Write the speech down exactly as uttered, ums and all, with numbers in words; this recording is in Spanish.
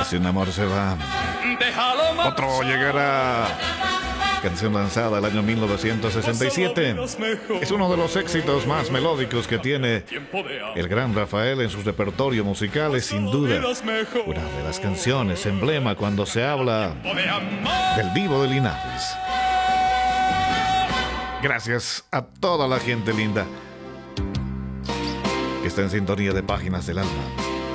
Si un amor se va, otro llegará. Canción lanzada el año mil novecientos sesenta y siete. Es uno de los éxitos más melódicos que tiene el gran Rafael en su repertorio musical. Es sin duda una de las canciones emblema cuando se habla del Divo de Linares. Gracias a toda la gente linda que está en sintonía de Páginas del Alma.